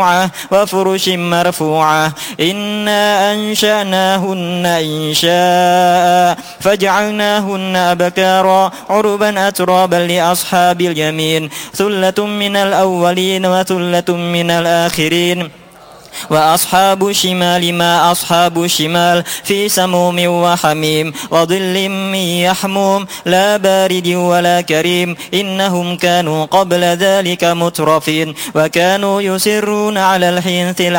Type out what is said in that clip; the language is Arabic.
وفرش مرفوعة إنا أنشأناهن إنشاء فجعلناهن أبكارا عربا أترابا لأصحاب اليمين ثلة من الأولين وثلة من الآخرين وأصحاب الشمال ما أصحاب الشمال في سموم وحميم وظل من يحموم لا بارد ولا كريم إنهم كانوا قبل ذلك مترفين وكانوا يسرون على الحنث